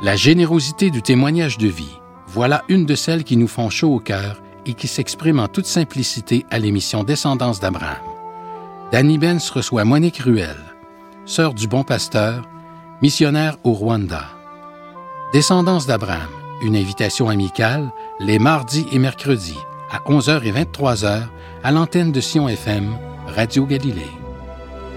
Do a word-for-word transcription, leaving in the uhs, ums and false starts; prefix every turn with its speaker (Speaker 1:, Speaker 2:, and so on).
Speaker 1: La générosité du témoignage de vie, voilà une de celles qui nous font chaud au cœur et qui s'exprime en toute simplicité à l'émission Descendance d'Abraham. Danny Benz reçoit Monique Ruel, sœur du Bon Pasteur, missionnaire au Rwanda. Descendance d'Abraham, une invitation amicale, les mardis et mercredis, à onze heures et vingt-trois heures, à l'antenne de Sion F M, Radio Galilée.